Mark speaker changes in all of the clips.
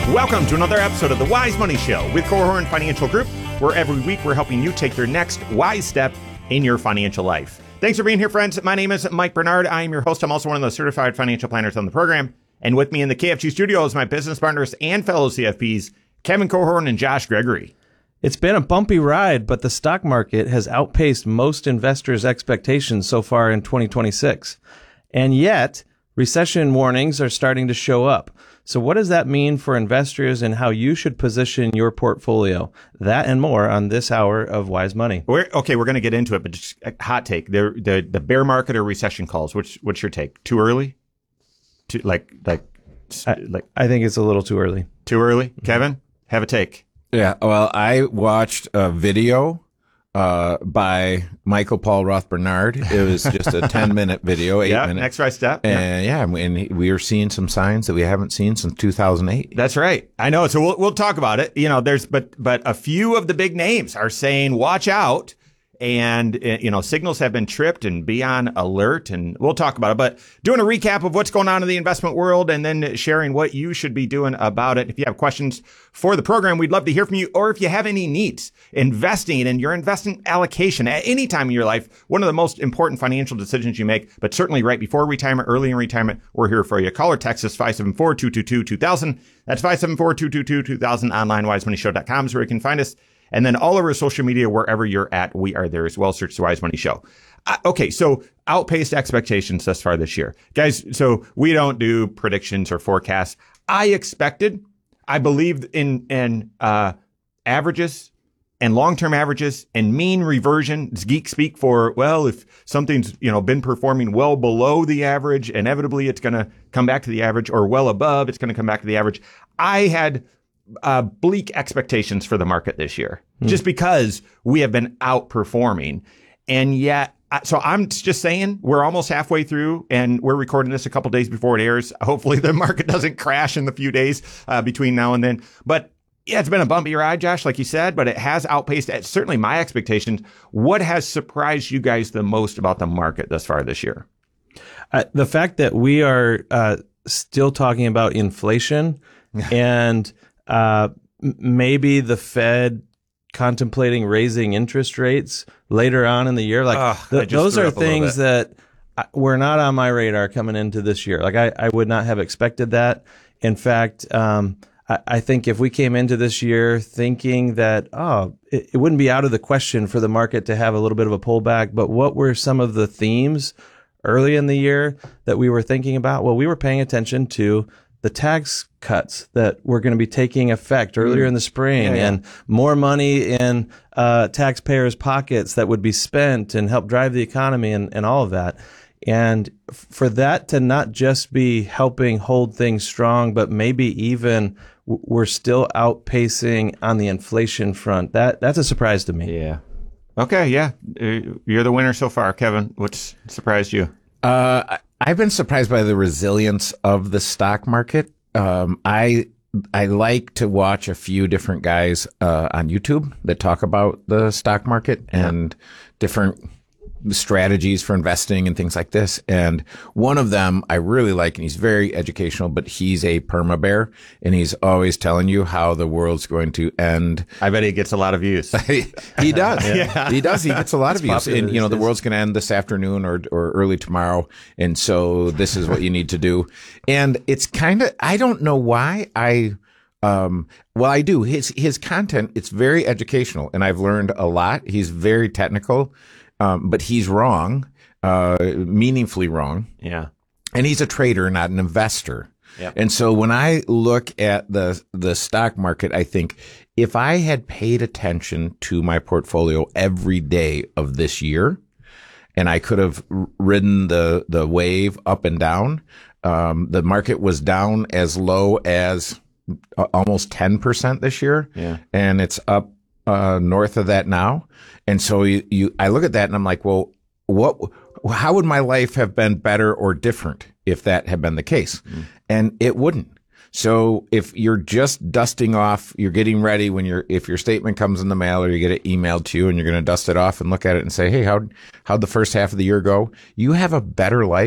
Speaker 1: Welcome to another episode of the Wise Money Show with Cohorn Financial Group, where every week we're helping you take your next wise step in your financial life. Thanks for being here, friends. My name is Mike Bernard. I am your host. I'm also one of the certified financial planners on the program. And with me in the KFG studio is my business partners and fellow CFPs, Kevin Cohorn and Josh Gregory.
Speaker 2: It's been a bumpy ride, but the stock market has outpaced most investors' expectations so far in 2026. And yet, recession warnings are starting to show up. So what does that mean for investors and how you should position your portfolio? That and more on this hour of Wise Money.
Speaker 1: We're going to get into it, but just a hot take. The bear market or recession calls, what's your take? Too early? I
Speaker 2: think it's a little too early.
Speaker 1: Too early? Kevin, have a take.
Speaker 3: Yeah, well, I watched a video by Michael Paul Roth-Bernard. It was just a 10-minute video, 8 minutes.
Speaker 1: Next right step.
Speaker 3: And and we are seeing some signs that we haven't seen since 2008.
Speaker 1: That's right. I know. So we'll talk about it. You know, but a few of the big names are saying, watch out. And, signals have been tripped and be on alert, and we'll talk about it. But doing a recap of what's going on in the investment world and then sharing what you should be doing about it. If you have questions for the program, we'd love to hear from you. Or if you have any needs investing and your investing allocation at any time in your life, one of the most important financial decisions you make, but certainly right before retirement, early in retirement, we're here for you. Call or text us 574-222-2000. That's 574-222-2000. Online, wisemoneyshow.com is where you can find us. And then all over social media, wherever you're at, we are there as well. Search the Wise Money Show. Okay, so outpaced expectations thus far this year. Guys, so we don't do predictions or forecasts. I believed in averages and long-term averages and mean reversion. It's geek speak for, well, if something's, been performing well below the average, inevitably it's going to come back to the average, or well above, it's going to come back to the average. I had bleak expectations for the market this year, just because we have been outperforming. And yet, so I'm just saying we're almost halfway through, and we're recording this a couple days before it airs. Hopefully the market doesn't crash in the few days between now and then. But yeah, it's been a bumpy ride, Josh, like you said, but it has outpaced certainly my expectations. What has surprised you guys the most about the market thus far this year?
Speaker 2: The fact that we are still talking about inflation and maybe the Fed contemplating raising interest rates later on in the year. Those are things that were not on my radar coming into this year. I would not have expected that. In fact, I think if we came into this year thinking that, it wouldn't be out of the question for the market to have a little bit of a pullback, but what were some of the themes early in the year that we were thinking about? Well, we were paying attention to the tax cuts that were going to be taking effect earlier in the spring, and more money in taxpayers' pockets that would be spent and help drive the economy and all of that. And for that to not just be helping hold things strong, but maybe even we're still outpacing on the inflation front, that's a surprise to me.
Speaker 1: Yeah. Okay, yeah. You're the winner so far. Kevin, what's surprised you?
Speaker 3: I've been surprised by the resilience of the stock market. I like to watch a few different guys on YouTube that talk about the stock market and different strategies for investing and things like this. And one of them I really like, and he's very educational, but he's a perma bear, and he's always telling you how the world's going to end.
Speaker 1: I bet he gets a lot of views.
Speaker 3: He does. He does. He gets a lot of views. And, the world's going to end this afternoon or early tomorrow. And so this is what you need to do. And it's kind of, I don't know why I do. His content, it's very educational, and I've learned a lot. He's very technical. But he's wrong, meaningfully wrong.
Speaker 1: Yeah.
Speaker 3: And he's a trader, not an investor.
Speaker 1: Yep.
Speaker 3: And so when I look at the stock market, I think if I had paid attention to my portfolio every day of this year, and I could have ridden the wave up and down, the market was down as low as almost 10% this year.
Speaker 1: Yeah.
Speaker 3: And it's up north of that now. And so I look at that and I'm like, well, how would my life have been better or different if that had been the case? And it wouldn't. So if you're just dusting off, you're getting ready if your statement comes in the mail or you get it emailed to you, and you're going to dust it off and look at it and say, hey, how'd the first half of the year go? You have a better life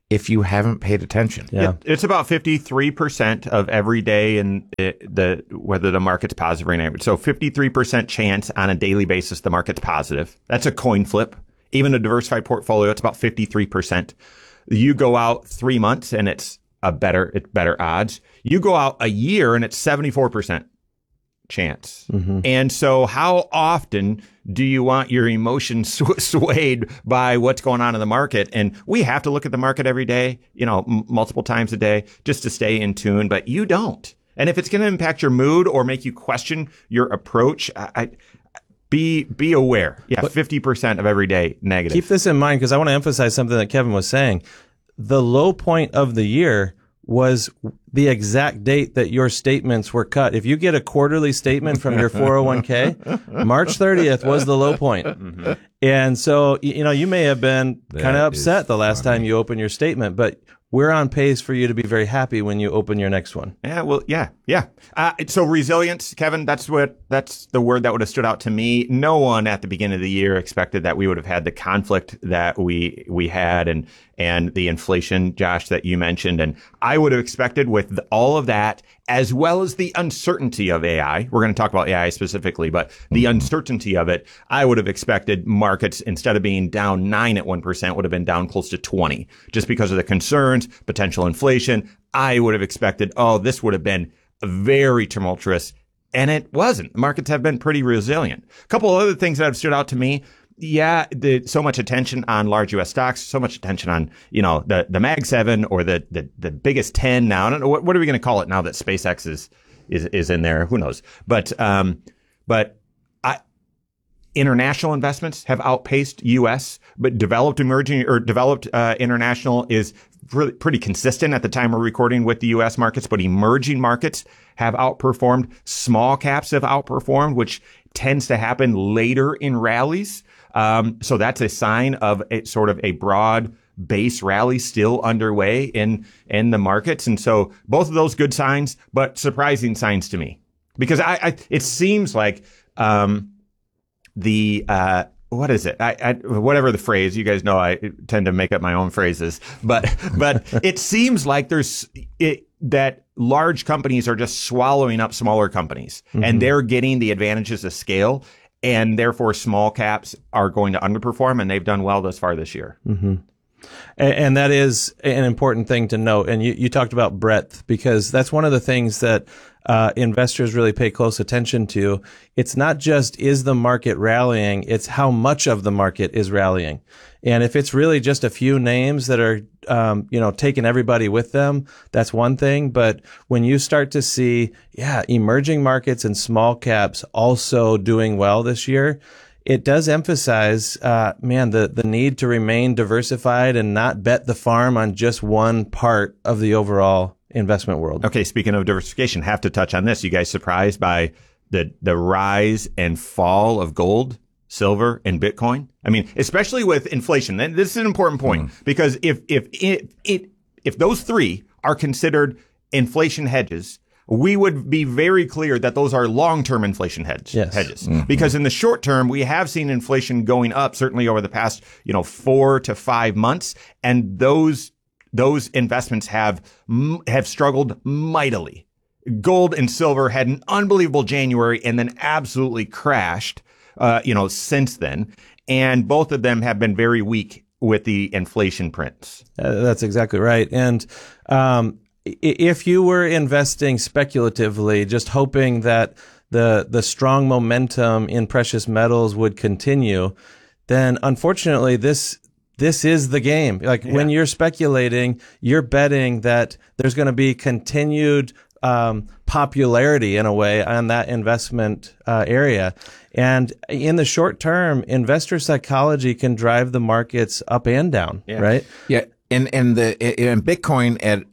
Speaker 3: if you haven't paid attention.
Speaker 2: Yeah.
Speaker 1: It's about 53% of every day in whether the market's positive or negative. So 53% chance on a daily basis the market's positive. That's a coin flip. Even a diversified portfolio, it's about 53%. You go out 3 months and it's better odds. You go out a year and it's 74% chance. And so how often do you want your emotions swayed by what's going on in the market? And we have to look at the market every day, multiple times a day just to stay in tune, but you don't. And if it's going to impact your mood or make you question your approach, be aware. Yeah, 50% of every day negative.
Speaker 2: Keep this in mind because I want to emphasize something that Kevin was saying. The low point of the year was the exact date that your statements were cut. If you get a quarterly statement from your 401k, March 30th was the low point. And so, you may have been kind of upset the last time you opened your statement, but we're on pace for you to be very happy when you open your next one.
Speaker 1: Yeah, well, yeah. So resilience, Kevin, that's the word that would have stood out to me. No one at the beginning of the year expected that we would have had the conflict that we had and the inflation, Josh, that you mentioned. And I would have expected with all of that, as well as the uncertainty of AI, we're going to talk about AI specifically, but the uncertainty of it, I would have expected markets, instead of being down 9 at 1%, would have been down close to 20, just because of the concerns, potential inflation. I would have expected, this would have been very tumultuous, and it wasn't. Markets have been pretty resilient. A couple of other things that have stood out to me. Yeah, so much attention on large U.S. stocks, so much attention on, the Mag 7 or the biggest 10 now. I don't know, what are we going to call it now that SpaceX is in there? Who knows? But international investments have outpaced U.S., but developed international is pretty consistent at the time we're recording with the U.S. markets, but emerging markets have outperformed. Small caps have outperformed, which tends to happen later in rallies. So that's a sign of sort of a broad base rally still underway in the markets. And so both of those good signs, but surprising signs to me, because it seems like, what is it? Whatever the phrase, you guys know I tend to make up my own phrases, but it seems like that large companies are just swallowing up smaller companies, and they're getting the advantages of scale, and therefore small caps are going to underperform, and they've done well thus far this year.
Speaker 2: And that is an important thing to note. And you talked about breadth, because that's one of the things that investors really pay close attention to. It's not just, is the market rallying? It's how much of the market is rallying. And if it's really just a few names that are, taking everybody with them, that's one thing. But when you start to see, emerging markets and small caps also doing well this year, it does emphasize, the need to remain diversified and not bet the farm on just one part of the overall investment world.
Speaker 1: Okay, speaking of diversification, have to touch on this. You guys surprised by the rise and fall of gold, silver, and Bitcoin? I mean, especially with inflation. And this is an important point, because if those three are considered inflation hedges, we would be very clear that those are long-term inflation hedges. Because in the short term, we have seen inflation going up, certainly over the past, 4 to 5 months. And those investments have struggled mightily. Gold and silver had an unbelievable January and then absolutely crashed, since then. And both of them have been very weak with the inflation prints.
Speaker 2: That's exactly right. And, if you were investing speculatively, just hoping that the strong momentum in precious metals would continue, then unfortunately this is the game. When you're speculating, you're betting that there's going to be continued popularity in a way on that investment area. And in the short term, investor psychology can drive the markets up and down, right?
Speaker 3: Yeah. And Bitcoin at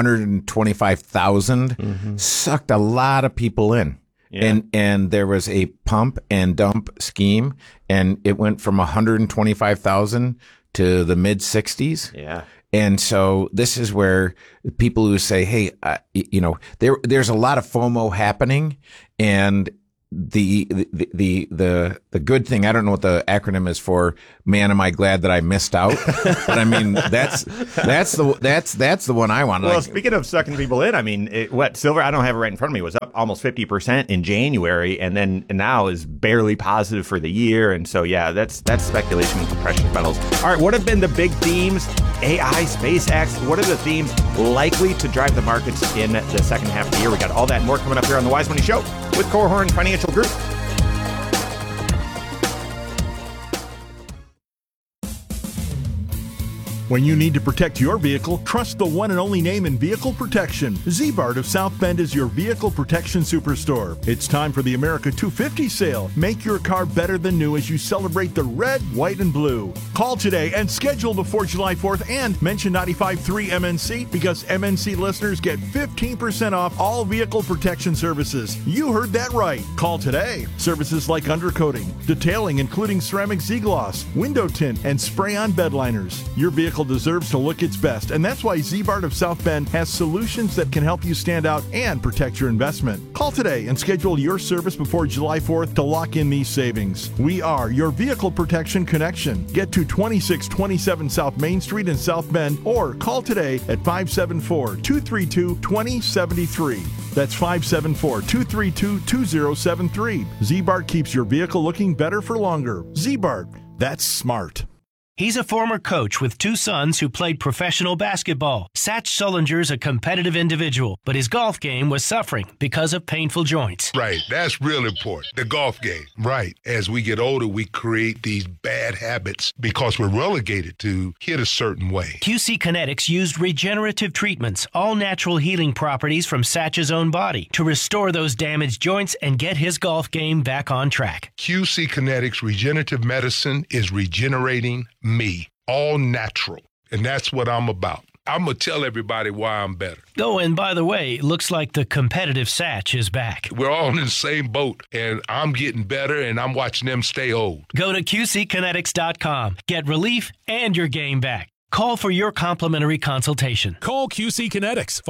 Speaker 3: 125,000 sucked a lot of people in. Yeah. And there was a pump and dump scheme, and it went from 125,000 to the mid 60s.
Speaker 1: Yeah.
Speaker 3: And so this is where people who say, hey, there's a lot of FOMO happening, and the good thing, I don't know what the acronym is for. Man, am I glad that I missed out? But I mean, that's the one I want.
Speaker 1: Well, speaking of sucking people in, I mean, silver? I don't have it right in front of me. Was up almost 50% in January, and now is barely positive for the year. And so, yeah, that's speculation with the precious metals. All right, what have been the big themes? AI, SpaceX. What are the themes likely to drive the markets in the second half of the year? We got all that and more coming up here on the Wise Money Show with Korhorn Financial Group.
Speaker 4: When you need to protect your vehicle, trust the one and only name in vehicle protection. Z-Bart of South Bend is your vehicle protection superstore. It's time for the America 250 sale. Make your car better than new as you celebrate the red, white, and blue. Call today and schedule before July 4th and mention 95.3 MNC because MNC listeners get 15% off all vehicle protection services. You heard that right. Call today. Services like undercoating, detailing including ceramic Z-Gloss, window tint, and spray-on bed liners. Your vehicle deserves to look its best, and that's why Z-Bart of South Bend has solutions that can help you stand out and protect your investment. Call today and schedule your service before July 4th to lock in these savings. We are your vehicle protection connection. Get to 2627 South Main Street in South Bend or call today at 574-232-2073. That's 574-232-2073. Z-Bart keeps your vehicle looking better for longer. Z-Bart, that's smart.
Speaker 5: He's a former coach with two sons who played professional basketball. Satch Sullinger's a competitive individual, but his golf game was suffering because of painful joints.
Speaker 6: Right, that's real important. The golf game. Right. As we get older, we create these bad habits because we're relegated to hit a certain way.
Speaker 5: QC Kinetics used regenerative treatments, all natural healing properties from Satch's own body, to restore those damaged joints and get his golf game back on track.
Speaker 6: QC Kinetics regenerative medicine is regenerating me, all natural. And that's what I'm about. I'm going to tell everybody why I'm better.
Speaker 5: Oh, and by the way, looks like the competitive Satch is back.
Speaker 6: We're all in the same boat, and I'm getting better, and I'm watching them stay old.
Speaker 5: Go to QCkinetics.com. Get relief and your game back. Call for your complimentary consultation.
Speaker 7: Call QC Kinetics,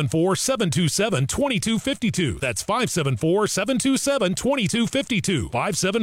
Speaker 7: 574-727-2252. That's 574-727-2252.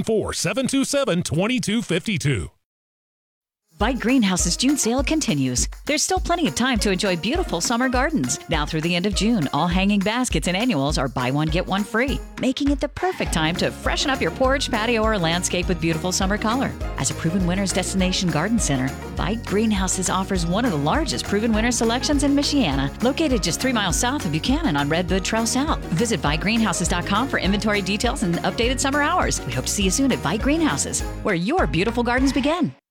Speaker 7: 574-727-2252.
Speaker 8: Bite Greenhouse's June sale continues. There's still plenty of time to enjoy beautiful summer gardens. Now through the end of June, all hanging baskets and annuals are buy one, get one free, making it the perfect time to freshen up your porch, patio, or landscape with beautiful summer color. As a proven winner's destination garden center, Bite Greenhouses offers one of the largest proven winner selections in Michiana, located just 3 miles south of Buchanan on Redwood Trail South. Visit BiteGreenhouses.com for inventory details and updated summer hours. We hope to see you soon at Bite Greenhouses, where your beautiful gardens begin.